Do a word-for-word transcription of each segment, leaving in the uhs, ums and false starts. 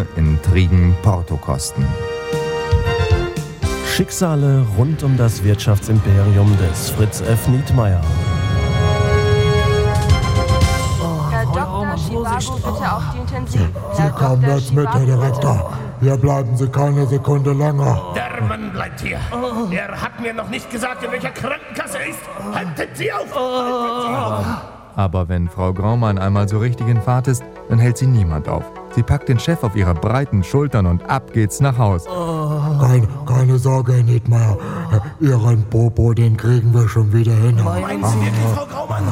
Liebe, Intrigen, Portokosten. Schicksale rund um das Wirtschaftsimperium des Fritz F. Nietmeyer. Herr Doktor Chivago, bitte auf die Intensiv. Sie kommen jetzt mit, Herr Direktor. Hier bleiben Sie keine Sekunde länger. Der Mann bleibt hier. Er hat mir noch nicht gesagt, in welcher Krankenkasse er ist. Halten Sie auf! Halten Sie auf! Aber wenn Frau Graumann einmal so richtig in Fahrt ist, dann hält sie niemand auf. Sie packt den Chef auf ihre breiten Schultern und ab geht's nach Haus. Keine, keine Sorge, Herr Nietmeyer. Ihren Popo, den kriegen wir schon wieder hin. Meinen Sie wirklich, Frau Graumann?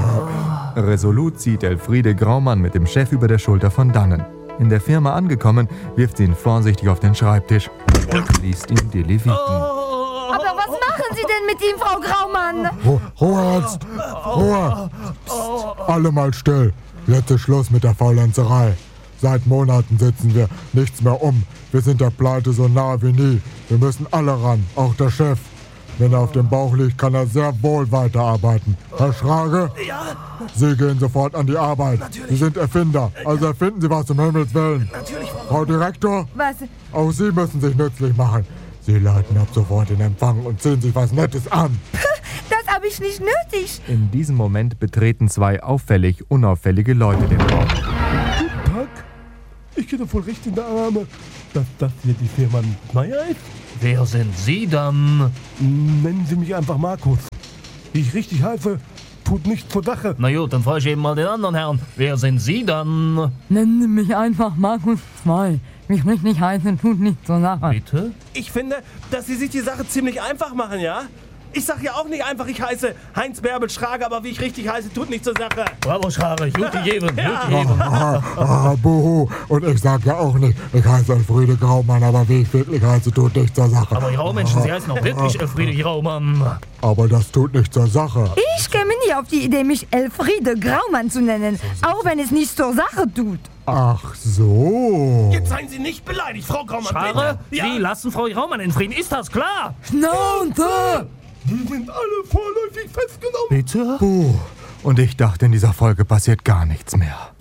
Resolut zieht Elfriede Graumann mit dem Chef über der Schulter von dannen. In der Firma angekommen, wirft sie ihn vorsichtig auf den Schreibtisch und liest ihm die Leviten. Aber was machen Sie denn mit ihm, Frau Graumann? Ru- Ruhe jetzt! Ruhe! Psst. Alle mal still. Jetzt ist Schluss mit der Faulenzerei. Seit Monaten sitzen wir nichts mehr um. Wir sind der Pleite so nah wie nie. Wir müssen alle ran, auch der Chef. Wenn er auf dem Bauch liegt, kann er sehr wohl weiterarbeiten. Herr Schrage? Ja, Sie gehen sofort an die Arbeit. Natürlich. Sie sind Erfinder, also erfinden Sie was um Himmels Willen. natürlich, Frau Frau Direktor, Was? auch Sie müssen sich nützlich machen. Sie leiten ab sofort den Empfang und ziehen sich was Nettes an. Das habe ich nicht nötig. In diesem Moment betreten zwei auffällig unauffällige Leute den Raum. Guten Tag. Ich kenne wohl recht in der Arme, dass das hier die Firma Nietmeyer ist. Wer sind Sie dann? Nennen Sie mich einfach Markus. Wie ich richtig heiße, tut nichts zur Sache. Na gut, dann frage ich eben mal den anderen Herrn. Wer sind Sie dann? Nennen Sie mich einfach Markus zwei. Mich richtig heißen, tut nichts zur Sache. Bitte? Ich finde, dass Sie sich die Sache ziemlich einfach machen, ja? Ich sag ja auch nicht einfach, ich heiße Heinz Bärbel Schrage, aber wie ich richtig heiße, tut nichts zur Sache. Bravo, Schrage. Gut gegeben. Gut Ah, gegeben. ah, ah, buhu. Und ich sag ja auch nicht, ich heiße Elfriede Graumann, aber wie ich wirklich heiße, tut nichts zur Sache. Aber Graumenschen, Sie heißen auch wirklich Elfriede Graumann. Aber das tut nichts zur Sache. Ich käme nie auf die Idee, mich Elfriede Graumann zu nennen, auch wenn es nichts zur Sache tut. Ach so. jetzt seien Sie nicht beleidigt, Frau Graumann. Schrage, bitte. Sie lassen Frau Graumann in Frieden. Ist das klar? Schnauze! Die sind alle vorläufig festgenommen. Bitte? Puh, und ich dachte, in dieser Folge passiert gar nichts mehr.